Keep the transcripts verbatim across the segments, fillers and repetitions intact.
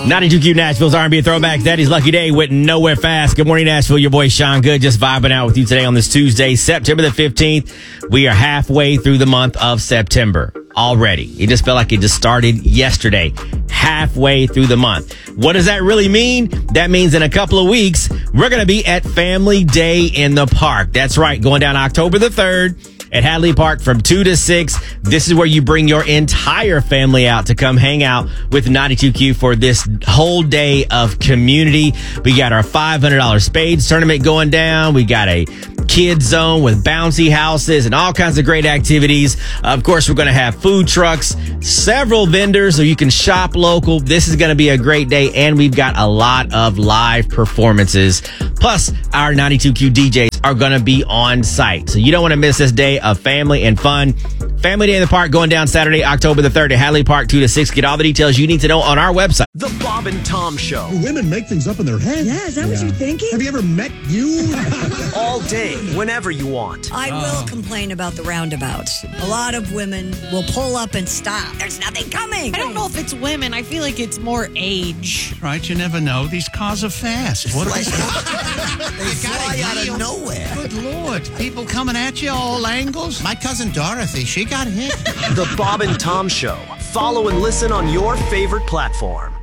ninety-two Q Nashville's R and B Throwbacks. Daddy's Lucky Day went nowhere fast. Good morning, Nashville. Your boy Sean Good just vibing out with you today on this Tuesday, September the fifteenth. We are halfway through the month of September already. It just felt like it just started yesterday. Halfway through the month. What does that really mean? That means in a couple of weeks, we're going to be at Family Day in the Park. That's right. Going down October the third. At Hadley Park from two to six. This is where you bring your entire family out to come hang out with ninety-two Q for this whole day of community. We got our five hundred dollars spades tournament going down. We got a kids zone with bouncy houses and all kinds of great activities. Of course, we're going to have food trucks, several vendors so you can shop local. This is going to be a great day, and we've got a lot of live performances. Plus, our ninety-two Q D Js are going to be on site. So you don't want to miss this day of family and fun. Family Day in the Park going down Saturday, October the third at Hadley Park, two to six. Get all the details you need to know on our website. The Bob and Tom Show. Women make things up in their head. Yeah, is that yeah. what you're thinking? Have you ever met you? All day, whenever you want. I oh. will complain about the roundabouts. A lot of women will pull up and stop. There's nothing coming. I don't know if it's women. I feel like it's more age. Right, you never know. These cars are fast. What are they? They fly out of nowhere. Good Lord. People coming at you all angles. My cousin Dorothy, she got hit. The Bob and Tom Show. Follow and listen on your favorite platform.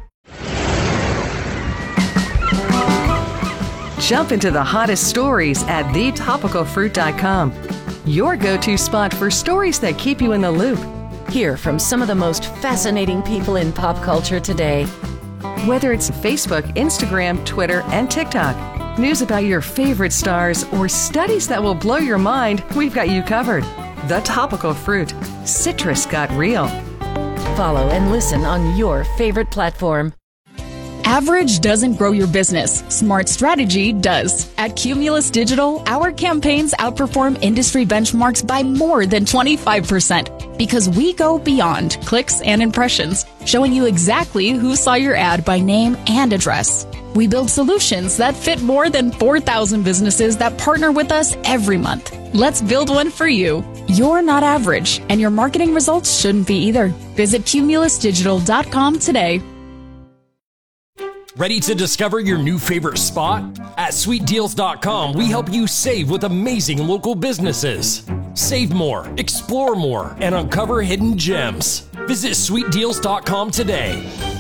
Jump into the hottest stories at the topical fruit dot com. Your go-to spot for stories that keep you in the loop. Hear from some of the most fascinating people in pop culture today. Whether it's Facebook, Instagram, Twitter, and TikTok, news about your favorite stars, or studies that will blow your mind, we've got you covered. The Topical Fruit. Citrus got real. Follow and listen on your favorite platform. Average doesn't grow your business. Smart strategy does. At Cumulus Digital, our campaigns outperform industry benchmarks by more than twenty-five percent because we go beyond clicks and impressions, showing you exactly who saw your ad by name and address. We build solutions that fit more than four thousand businesses that partner with us every month. Let's build one for you. You're not average, and your marketing results shouldn't be either. Visit cumulus digital dot com today. Ready to discover your new favorite spot? At sweet deals dot com, we help you save with amazing local businesses. Save more, explore more, and uncover hidden gems. Visit sweet deals dot com today.